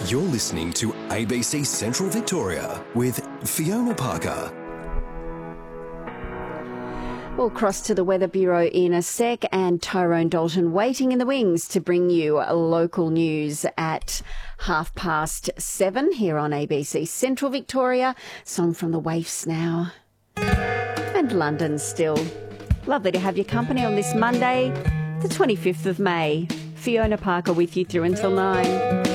You're listening to ABC Central Victoria with Fiona Parker. We'll cross to the Weather Bureau in a sec, and Tyrone Dalton waiting in the wings to bring you local news at 7:30 here on ABC Central Victoria. Song from the Waifs now. And London still. Lovely to have your company on this Monday, the 25th of May. Fiona Parker with you through until 9.